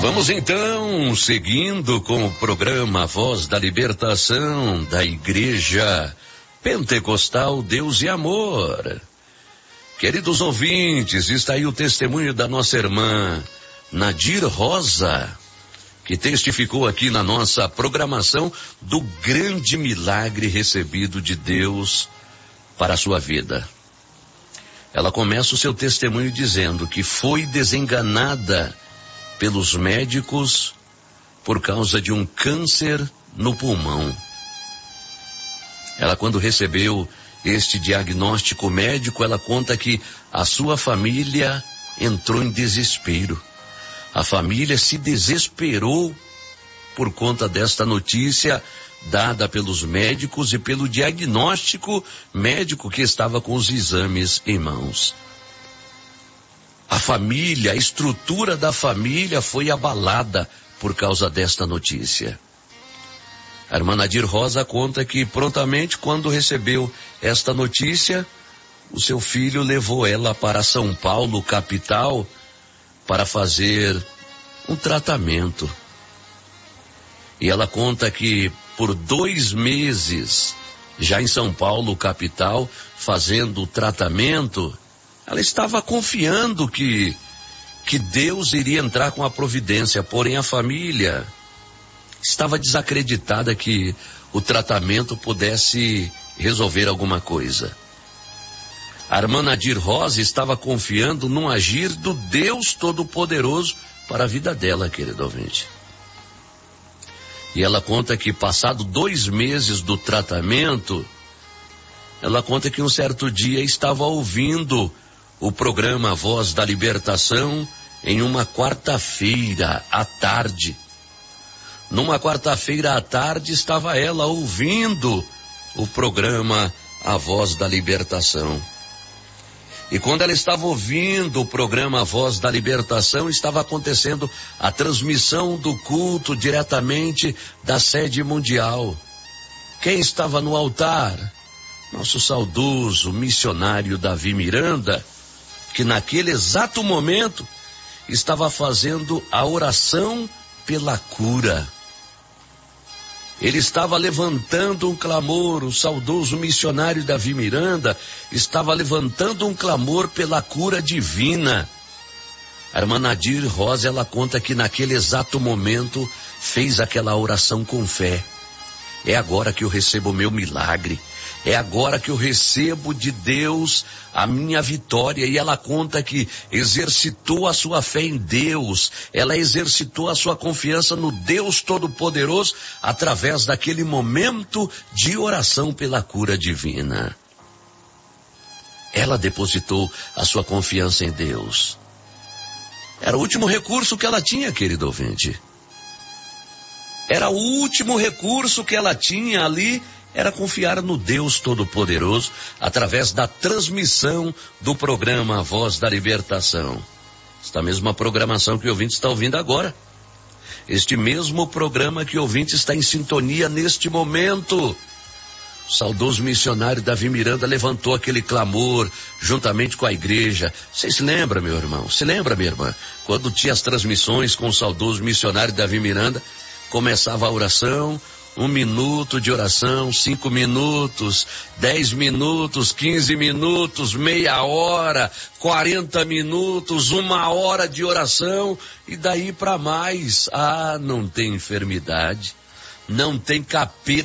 Vamos então, seguindo com o programa Voz da Libertação da Igreja Pentecostal Deus e Amor. Queridos ouvintes, está aí o testemunho da nossa irmã Nadir Rosa, que testificou aqui na nossa programação do grande milagre recebido de Deus para a sua vida. Ela começa o seu testemunho dizendo que foi desenganada pelos médicos por causa de um câncer no pulmão. Ela, quando recebeu este diagnóstico médico, ela conta que a sua família entrou em desespero. A família se desesperou por conta desta notícia dada pelos médicos e pelo diagnóstico médico que estava com os exames em mãos. A família, a estrutura da família foi abalada por causa desta notícia. A irmã Nadir Rosa conta que prontamente, quando recebeu esta notícia, o seu filho levou ela para São Paulo, capital, para fazer um tratamento. E ela conta que por 2 meses, já em São Paulo, capital, fazendo o tratamento, ela estava confiando que Deus iria entrar com a providência, porém a família estava desacreditada que o tratamento pudesse resolver alguma coisa. A irmã Nadir Rosa estava confiando num agir do Deus Todo-Poderoso para a vida dela, querido ouvinte. E ela conta que, passado 2 meses do tratamento, ela conta que um certo dia estava ouvindo o programa Voz da Libertação em uma quarta-feira à tarde. Numa quarta-feira à tarde estava ela ouvindo o programa A Voz da Libertação. E quando ela estava ouvindo o programa Voz da Libertação, estava acontecendo a transmissão do culto diretamente da sede mundial. Quem estava no altar? Nosso saudoso missionário Davi Miranda, que naquele exato momento estava fazendo a oração pela cura. Ele estava levantando um clamor, o saudoso missionário Davi Miranda estava levantando um clamor pela cura divina. A irmã Nadir Rosa, ela conta que naquele exato momento fez aquela oração com fé. É agora que eu recebo o meu milagre. É agora que eu recebo de Deus a minha vitória. E ela conta que exercitou a sua fé em Deus. Ela exercitou a sua confiança no Deus Todo-Poderoso através daquele momento de oração pela cura divina. Ela depositou a sua confiança em Deus. Era o último recurso que ela tinha, querido ouvinte. Era o último recurso que ela tinha ali, era confiar no Deus Todo-Poderoso através da transmissão do programa Voz da Libertação. Esta mesma programação que o ouvinte está ouvindo agora. Este mesmo programa que o ouvinte está em sintonia neste momento. O saudoso missionário Davi Miranda levantou aquele clamor juntamente com a igreja. Você se lembra, meu irmão? Se lembra, minha irmã? Quando tinha as transmissões com o saudoso missionário Davi Miranda, começava a oração, 1 minuto de oração, 5 minutos, 10 minutos, 15 minutos, meia hora, 40 minutos, 1 hora de oração, e daí para mais. Não tem enfermidade, não tem capeta